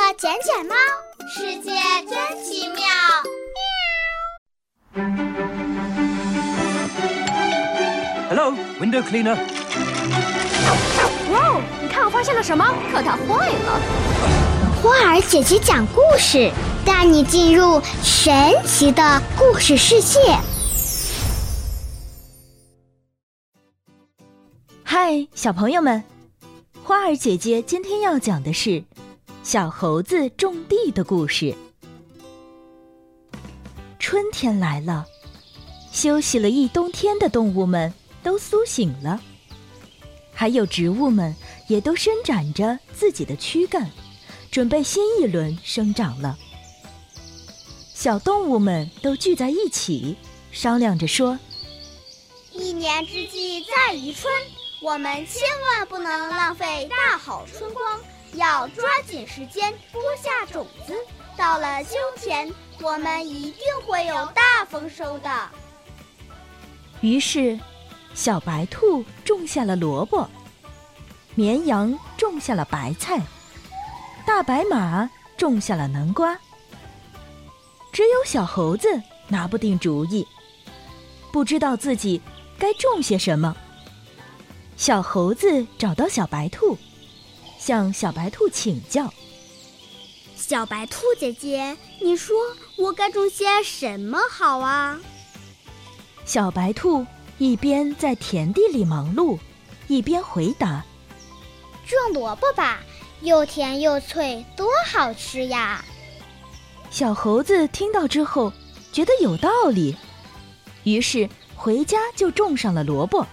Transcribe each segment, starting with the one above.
捡捡猫，世界真奇妙。 Hello, window cleaner. 哇哦，你看我发现了什么？可它坏了。 花儿姐姐讲故事，带你进入神奇的故事世界。 嗨，小朋友们，花儿姐姐今天要讲的是小猴子种地的故事。春天来了，休息了一冬天的动物们都苏醒了，还有植物们也都伸展着自己的躯干，准备新一轮生长了。小动物们都聚在一起，商量着说： 一年之计在于春，我们千万不能浪费大好春光，要抓紧时间播下种子，到了秋天，我们一定会有大丰收的。 于是小白兔种下了萝卜，绵羊种下了白菜，大白马种下了南瓜。只有小猴子拿不定主意，不知道自己该种些什么。小猴子找到小白兔，向小白兔请教： 小白兔姐姐，你说我该种些什么好啊？ 小白兔一边在田地里忙碌，一边回答： 种萝卜吧，又甜又脆，多好吃呀！ 小猴子听到之后觉得有道理，于是回家就种上了萝卜。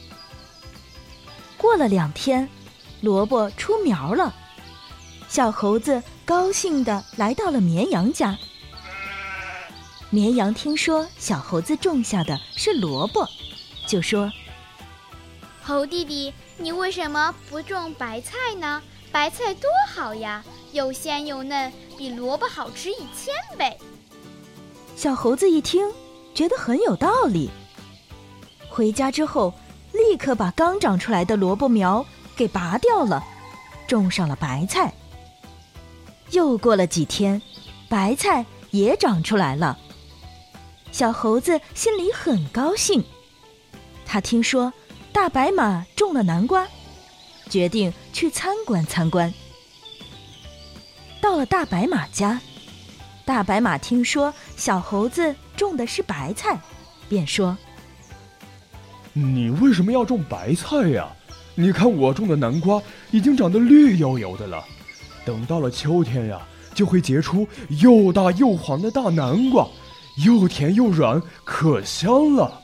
过了2天，萝卜出苗了，小猴子高兴地来到了绵羊家。绵羊听说小猴子种下的是萝卜，就说： 猴弟弟，你为什么不种白菜呢？白菜多好呀，又鲜又嫩，比萝卜好吃1000倍。 小猴子一听，觉得很有道理。回家之后，立刻把刚长出来的萝卜苗给拔掉了，种上了白菜。又过了几天，白菜也长出来了。小猴子心里很高兴，他听说大白马种了南瓜，决定去参观参观。到了大白马家，大白马听说小猴子种的是白菜，便说： 你为什么要种白菜呀？你看我种的南瓜已经长得绿油油的了，等到了秋天呀，就会结出又大又黄的大南瓜，又甜又软，可香了。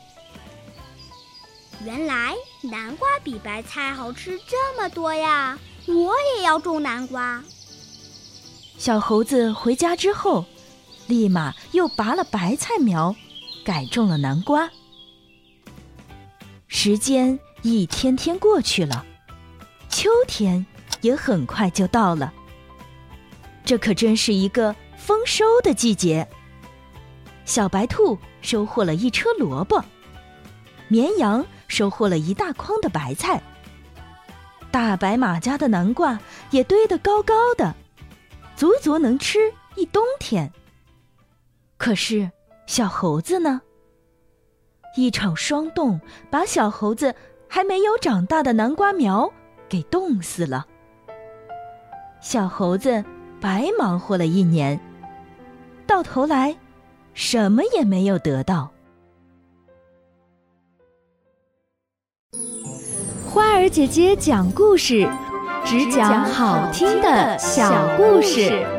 原来南瓜比白菜好吃这么多呀！我也要种南瓜。 小猴子回家之后，立马又拔了白菜苗，改种了南瓜。时间一天天过去了，秋天也很快就到了。这可真是一个丰收的季节。小白兔收获了一车萝卜，绵羊收获了一大筐的白菜，大白马家的南瓜也堆得高高的，足足能吃一冬天。可是小猴子呢？一场霜冻把小猴子还没有长大的南瓜苗给冻死了。小猴子白忙活了1年，到头来什么也没有得到。 花儿姐姐讲故事，只讲好听的小故事。